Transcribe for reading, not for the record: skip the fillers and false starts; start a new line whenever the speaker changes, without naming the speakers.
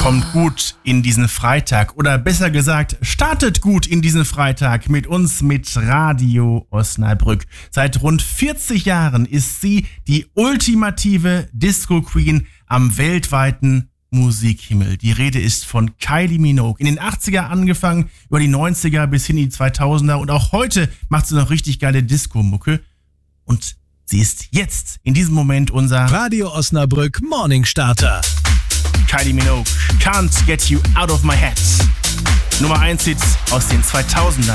Kommt gut in diesen Freitag oder besser gesagt, startet gut in diesen Freitag mit uns mit Radio Osnabrück. Seit rund 40 Jahren ist sie die ultimative Disco Queen am weltweiten Musikhimmel. Die Rede ist von Kylie Minogue. In den 80er angefangen, über die 90er bis hin in die 2000er und auch heute macht sie noch richtig geile Disco-Mucke. Und sie ist jetzt in diesem Moment unser
Radio Osnabrück Morning Starter.
Kylie Minogue, Can't Get You Out of My Head. Nummer 1 Hit aus den 2000ern.